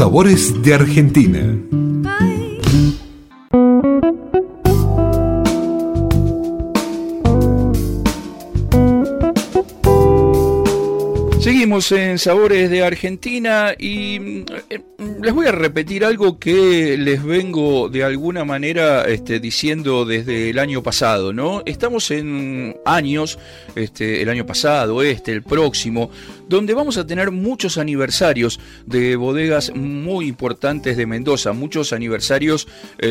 Sabores de Argentina. Seguimos en Sabores de Argentina y les voy a repetir algo que les vengo de alguna manera diciendo desde el año pasado, ¿no? Estamos en años, el año pasado, el próximo, donde vamos a tener muchos aniversarios de bodegas muy importantes de Mendoza, muchos aniversarios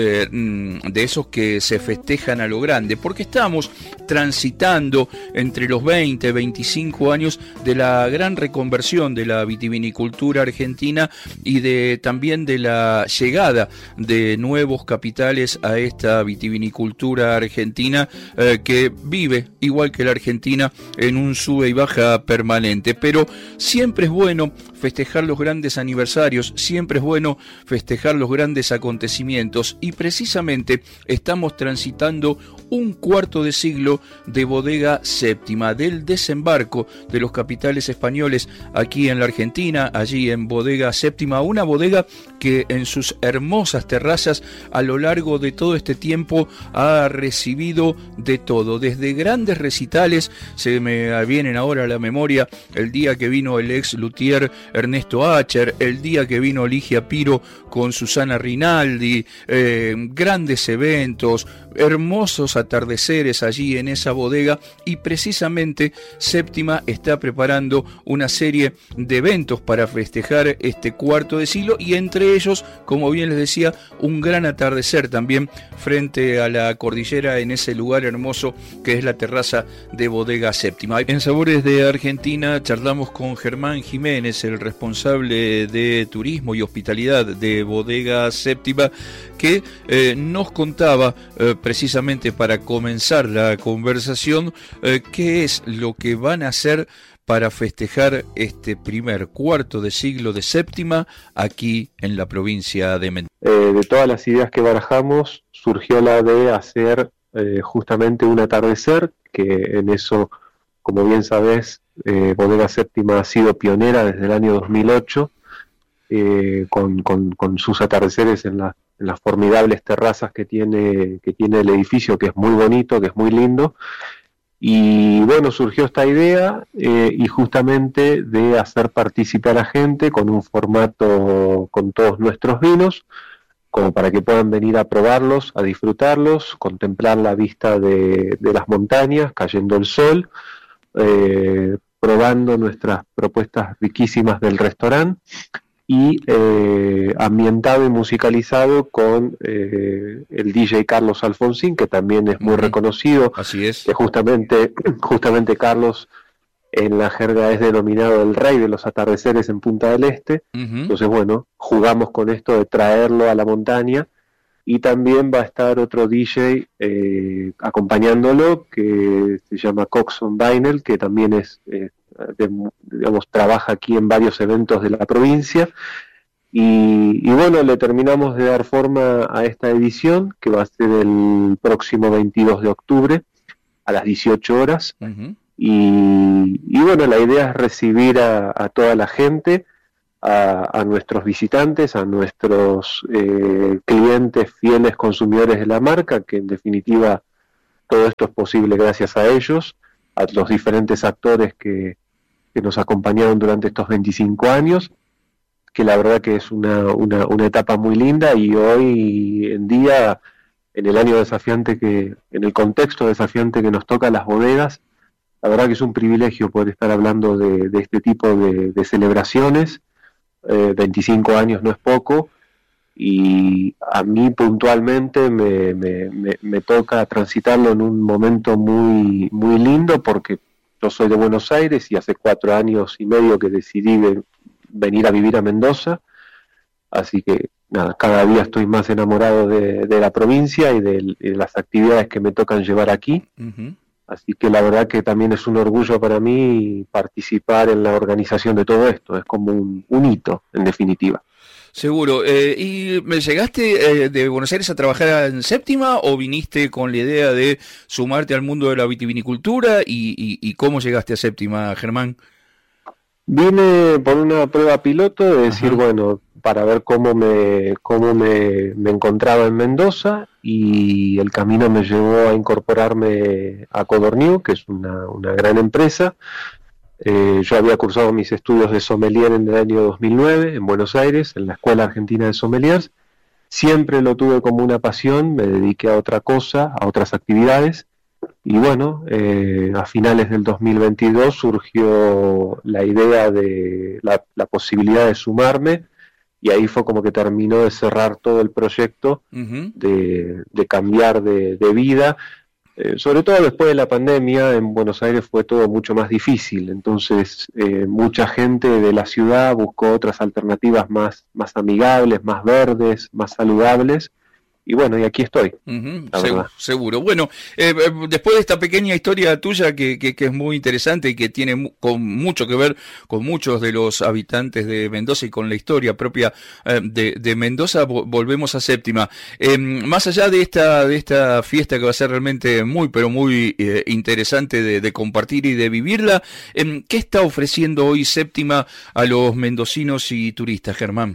de esos que se festejan a lo grande, porque estamos transitando entre los 20, 25 años de la gran reconversión de la vitivinicultura argentina y también de la llegada de nuevos capitales a esta vitivinicultura argentina que vive, igual que la Argentina, en un sube y baja permanente. Pero siempre es bueno festejar los grandes aniversarios, siempre es bueno festejar los grandes acontecimientos, y precisamente estamos transitando un cuarto de siglo de Bodega Séptima, del desembarco de los capitales españoles aquí en la Argentina, allí en Bodega Séptima, una bodega que en sus hermosas terrazas a lo largo de todo este tiempo ha recibido de todo, desde grandes recitales. Se me vienen ahora a la memoria el día que vino el ex luthier Ernesto Acher, el día que vino Ligia Piro con Susana Rinaldi, grandes eventos, hermosos atardeceres allí en esa bodega, y precisamente Séptima está preparando una serie de eventos para festejar este cuarto de siglo, y entre ellos, como bien les decía, un gran atardecer también frente a la cordillera en ese lugar hermoso que es la terraza de Bodega Séptima. En Sabores de Argentina charlamos con Germán Jiménez, el responsable de turismo y hospitalidad de Bodega Séptima, que nos contaba precisamente para comenzar la conversación qué es lo que van a hacer para festejar este primer cuarto de siglo de Séptima aquí en la provincia de Mendoza. De todas las ideas que barajamos surgió la de hacer justamente un atardecer, que en eso, como bien sabés, Bodega Séptima ha sido pionera desde el año 2008 con sus atardeceres en las formidables terrazas que tiene el edificio, que es muy bonito, que es muy lindo. Y bueno, surgió esta idea y justamente de hacer participar a la gente con un formato con todos nuestros vinos, como para que puedan venir a probarlos, a disfrutarlos, contemplar la vista de las montañas, cayendo el sol, probando nuestras propuestas riquísimas del restaurante, y ambientado y musicalizado con el DJ Carlos Alfonsín, que también es muy reconocido. Así es. Que justamente Carlos en la jerga es denominado el rey de los atardeceres en Punta del Este. Entonces, bueno, jugamos con esto de traerlo a la montaña, y también va a estar otro DJ acompañándolo, que se llama Coxon Vinyl, que también es trabaja aquí en varios eventos de la provincia, y bueno, le terminamos de dar forma a esta edición, que va a ser el próximo 22 de octubre a las 18 horas. Y bueno, la idea es recibir a toda la gente, a nuestros visitantes, a nuestros clientes fieles consumidores de la marca, que en definitiva todo esto es posible gracias a ellos, a los diferentes actores que nos acompañaron durante estos 25 años, que la verdad que es una etapa muy linda, y hoy en día, en el año desafiante en el contexto desafiante que nos toca a las bodegas, la verdad que es un privilegio poder estar hablando de este tipo de celebraciones. 25 años no es poco, y a mí puntualmente me toca transitarlo en un momento muy, muy lindo, porque yo soy de Buenos Aires y hace 4 años y medio que decidí venir a vivir a Mendoza, así que nada, cada día estoy más enamorado de la provincia y de las actividades que me tocan llevar aquí. Así que la verdad que también es un orgullo para mí participar en la organización de todo esto, es como un hito, en definitiva. Seguro. ¿Y llegaste de Buenos Aires a trabajar en Séptima, o viniste con la idea de sumarte al mundo de la vitivinicultura? ¿Y cómo llegaste a Séptima, Germán? Vine por una prueba piloto de decir, bueno, para ver cómo me encontraba en Mendoza, y el camino me llevó a incorporarme a Codorniu, que es una gran empresa. Yo había cursado mis estudios de sommelier en el año 2009 en Buenos Aires, en la Escuela Argentina de Sommeliers. Siempre lo tuve como una pasión, me dediqué a otra cosa, a otras actividades, y bueno, a finales del 2022 surgió la idea de la posibilidad de sumarme, y ahí fue como que terminó de cerrar todo el proyecto de cambiar de vida. Sobre todo después de la pandemia, en Buenos Aires fue todo mucho más difícil, entonces mucha gente de la ciudad buscó otras alternativas más amigables, más verdes, más saludables, y bueno, y aquí estoy, la verdad. Seguro. Bueno, después de esta pequeña historia tuya que es muy interesante y que tiene mucho que ver con muchos de los habitantes de Mendoza y con la historia propia de Mendoza, volvemos a Séptima. Más allá de esta fiesta que va a ser realmente muy, pero muy interesante de compartir y de vivirla, ¿qué está ofreciendo hoy Séptima a los mendocinos y turistas, Germán?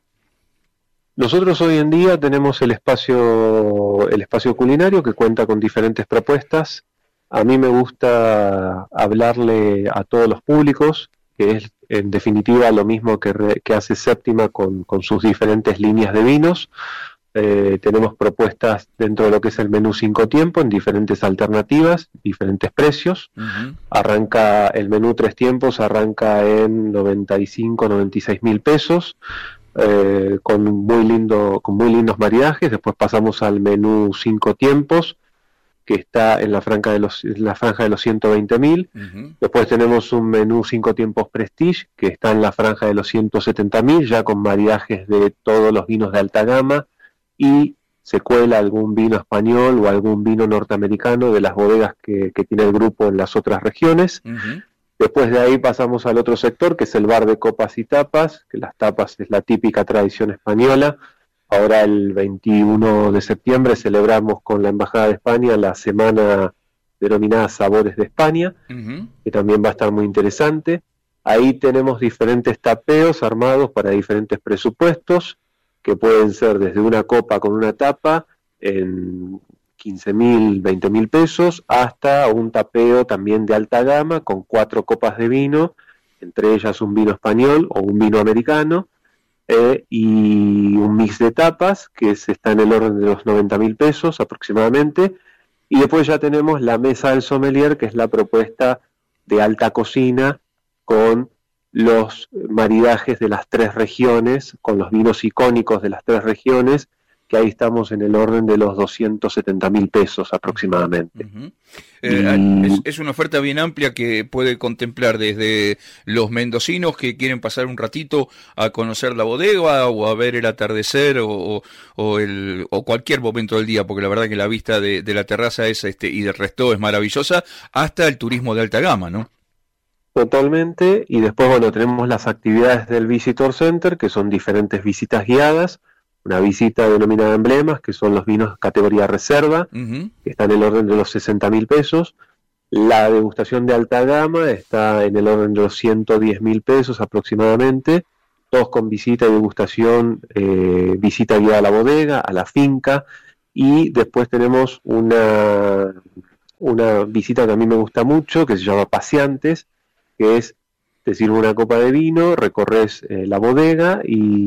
Nosotros hoy en día tenemos el espacio culinario, que cuenta con diferentes propuestas. A mí me gusta hablarle a todos los públicos, que es en definitiva lo mismo que hace Séptima con sus diferentes líneas de vinos. Tenemos propuestas dentro de lo que es el menú 5 tiempos, en diferentes alternativas, diferentes precios. Arranca el menú 3 tiempos, arranca en 95, 96 mil pesos. Con muy lindos maridajes. Después pasamos al menú 5 tiempos, que está en la franja de los 120.000. Después tenemos un menú 5 tiempos Prestige, que está en la franja de los 170.000, ya con maridajes de todos los vinos de alta gama, y se cuela algún vino español o algún vino norteamericano de las bodegas que tiene el grupo en las otras regiones. Después de ahí pasamos al otro sector, que es el bar de copas y tapas, que las tapas es la típica tradición española. Ahora el 21 de septiembre celebramos con la Embajada de España la semana denominada Sabores de España, que también va a estar muy interesante. Ahí tenemos diferentes tapeos armados para diferentes presupuestos, que pueden ser desde una copa con una tapa en 15.000, 20.000 pesos, hasta un tapeo también de alta gama con 4 copas de vino, entre ellas un vino español o un vino americano, y un mix de tapas que está en el orden de los 90.000 pesos aproximadamente. Y después ya tenemos la mesa del sommelier, que es la propuesta de alta cocina con los maridajes de las 3 regiones, con los vinos icónicos de las 3 regiones, que ahí estamos en el orden de los 270.000 pesos aproximadamente. Es una oferta bien amplia que puede contemplar desde los mendocinos que quieren pasar un ratito a conocer la bodega o a ver el atardecer o cualquier momento del día, porque la verdad que la vista de la terraza es y del resto es maravillosa, hasta el turismo de alta gama, ¿no? Totalmente. Y después, bueno, tenemos las actividades del Visitor Center, que son diferentes visitas guiadas. Una visita denominada emblemas, que son los vinos categoría reserva, que están en el orden de los 60.000 pesos. La degustación de alta gama está en el orden de los 110.000 pesos aproximadamente, todos con visita y degustación, visita guiada a la bodega, a la finca, y después tenemos una visita que a mí me gusta mucho, que se llama Paseantes, que es, te sirve una copa de vino, recorres la bodega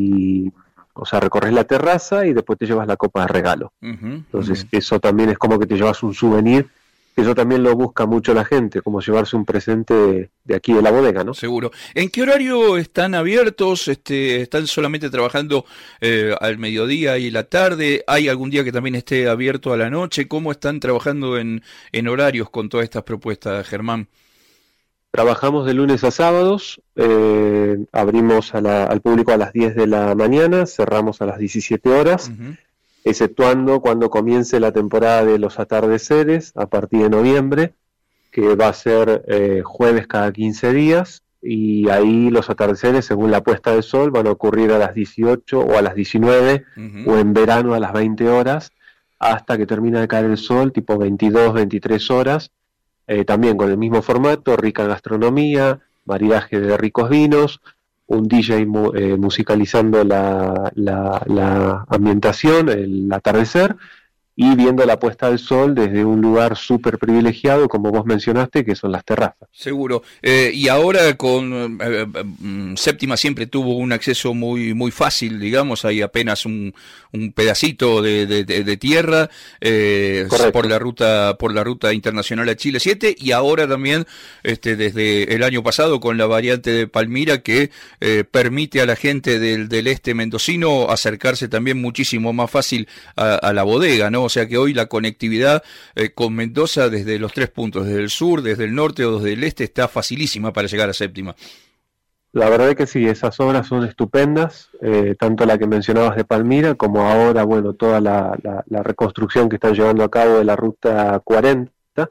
recorres la terraza y después te llevas la copa de regalo. Entonces, eso también es como que te llevas un souvenir, que eso también lo busca mucho la gente, como llevarse un presente de aquí de la bodega, ¿no? Seguro. ¿En qué horario están abiertos? ¿Están solamente trabajando al mediodía y la tarde? ¿Hay algún día que también esté abierto a la noche? ¿Cómo están trabajando en horarios con todas estas propuestas, Germán? Trabajamos de lunes a sábados, abrimos al público a las 10 de la mañana, cerramos a las 17 horas, exceptuando cuando comience la temporada de los atardeceres a partir de noviembre, que va a ser jueves cada 15 días, y ahí los atardeceres, según la puesta de sol, van a ocurrir a las 18 o a las 19, o en verano a las 20 horas, hasta que termina de caer el sol, tipo 22, 23 horas. También con el mismo formato, rica gastronomía, maridaje de ricos vinos, un DJ musicalizando la ambientación, el atardecer, y viendo la puesta del sol desde un lugar súper privilegiado, como vos mencionaste, que son las terrazas. Seguro. Y ahora con Séptima siempre tuvo un acceso muy fácil, digamos, hay apenas un pedacito de tierra por la ruta internacional a Chile 7, y ahora también desde el año pasado con la variante de Palmira, que permite a la gente del este mendocino acercarse también muchísimo más fácil a la bodega, ¿no? O sea que hoy la conectividad con Mendoza desde los 3 puntos, desde el sur, desde el norte o desde el este, está facilísima para llegar a Séptima. La verdad es que sí, esas obras son estupendas, tanto la que mencionabas de Palmira, como ahora, bueno, toda la reconstrucción que están llevando a cabo de la Ruta 40,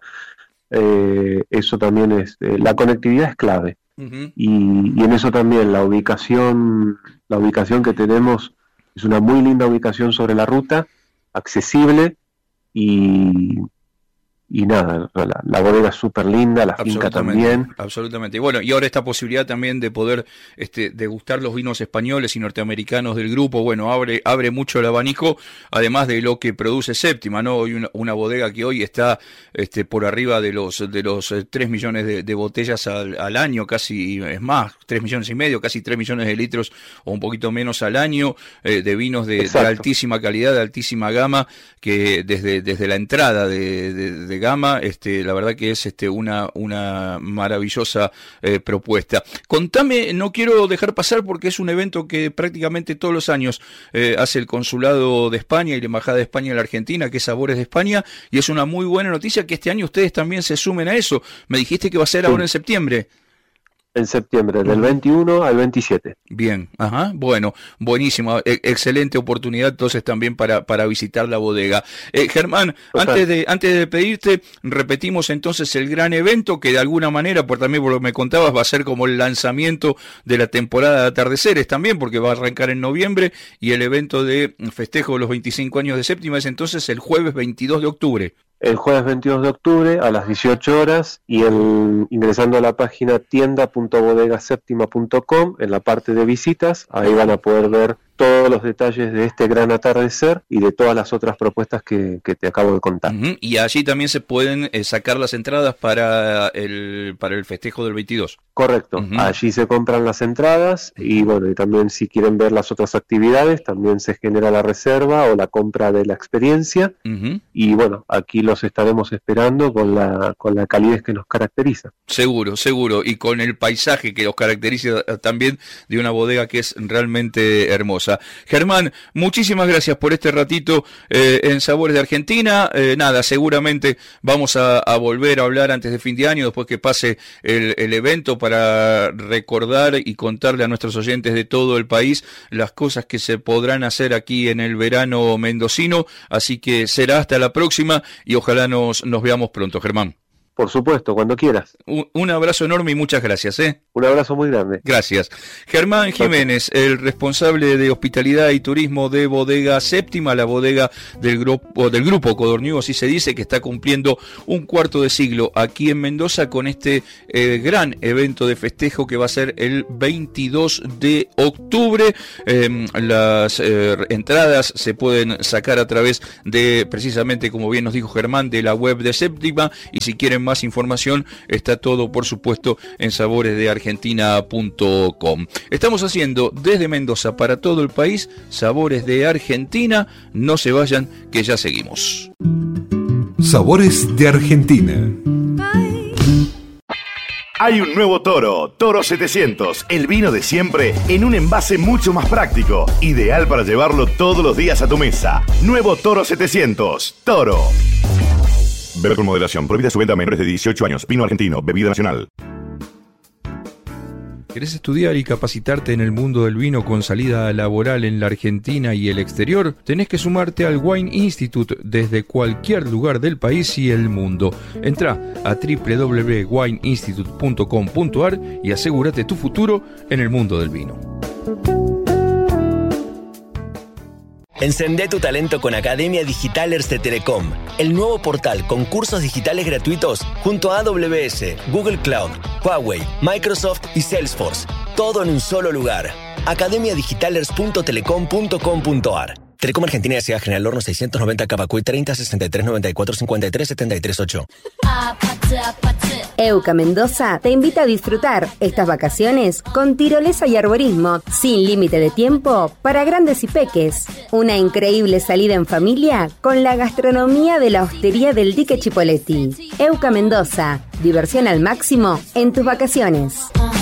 eso también es, la conectividad es clave. Uh-huh. Y en eso también la ubicación que tenemos es una muy linda ubicación sobre la ruta, accesible, y nada, la bodega es súper linda, la finca también. Absolutamente. Bueno, y ahora esta posibilidad también de poder degustar los vinos españoles y norteamericanos del grupo, bueno, abre mucho el abanico, además de lo que produce Séptima, ¿no? Hoy una bodega que hoy está por arriba de los 3 millones de botellas al año, casi, es más, 3 millones y medio, casi 3 millones de litros o un poquito menos al año, de vinos de altísima calidad, de altísima gama, que desde la entrada de gama, la verdad que es una maravillosa propuesta. Contame, no quiero dejar pasar porque es un evento que prácticamente todos los años hace el Consulado de España y la Embajada de España en la Argentina, que es Sabores de España, y es una muy buena noticia que este año ustedes también se sumen a eso. Me dijiste que va a ser ahora en septiembre. En septiembre, del 21 al 27. Bien, ajá, bueno, buenísimo, excelente oportunidad entonces también para visitar la bodega. Germán, antes de pedirte, repetimos entonces el gran evento que de alguna manera, también por lo que me contabas, va a ser como el lanzamiento de la temporada de atardeceres también, porque va a arrancar en noviembre, y el evento de festejo de los 25 años de Séptima es entonces el jueves 22 de octubre. El jueves 22 de octubre a las 18 horas y ingresando a la página tienda.bodegaseptima.com, en la parte de visitas, ahí van a poder ver todos los detalles de este gran atardecer y de todas las otras propuestas que te acabo de contar. Uh-huh. Y allí también se pueden sacar las entradas para el festejo del 22. Correcto, uh-huh. Allí se compran las entradas y bueno, y también si quieren ver las otras actividades, también se genera la reserva o la compra de la experiencia. Uh-huh. Y bueno, aquí los estaremos esperando con la calidez que nos caracteriza. Seguro, y con el paisaje que los caracteriza también de una bodega que es realmente hermosa. Germán, muchísimas gracias por este ratito en Sabores de Argentina. Nada, seguramente vamos a volver a hablar antes de fin de año, después que pase el evento, para recordar y contarle a nuestros oyentes de todo el país las cosas que se podrán hacer aquí en el verano mendocino. Así que será hasta la próxima y ojalá nos veamos pronto, Germán. Por supuesto, cuando quieras. Un abrazo enorme y muchas gracias. Un abrazo muy grande. Gracias. Germán Jiménez, el responsable de hospitalidad y turismo de Bodega Séptima, la bodega del grupo Codorniu, así se dice, que está cumpliendo un cuarto de siglo aquí en Mendoza con este gran evento de festejo que va a ser el 22 de octubre. Las entradas se pueden sacar a través de, precisamente como bien nos dijo Germán, de la web de Séptima, y si quieren más información está todo, por supuesto, en saboresdeargentina.com. Estamos haciendo desde Mendoza para todo el país Sabores de Argentina. No se vayan, que ya seguimos. Sabores de Argentina. Hay un nuevo Toro 700, el vino de siempre en un envase mucho más práctico, ideal para llevarlo todos los días a tu mesa. Nuevo Toro 700, Toro. Bebe con moderación. Prohibida su venta a menores de 18 años. Vino argentino. Bebida nacional. ¿Querés estudiar y capacitarte en el mundo del vino con salida laboral en la Argentina y el exterior? Tenés que sumarte al Wine Institute desde cualquier lugar del país y el mundo. Entrá a www.wineinstitute.com.ar y asegúrate tu futuro en el mundo del vino. Encendé tu talento con Academia Digital Erste Telecom, el nuevo portal con cursos digitales gratuitos junto a AWS, Google Cloud, Huawei, Microsoft y Salesforce. Todo en un solo lugar. academiadigitalers.telecom.com.ar. Telecom Argentina S.A. General Horno 690 Cavacuy 30 63 94 53 73 8. EUCA Mendoza te invita a disfrutar estas vacaciones con tirolesa y arborismo sin límite de tiempo para grandes y peques. Una increíble salida en familia con la gastronomía de la hostería del Dique Chipoleti. EUCA Mendoza, diversión al máximo en tus vacaciones.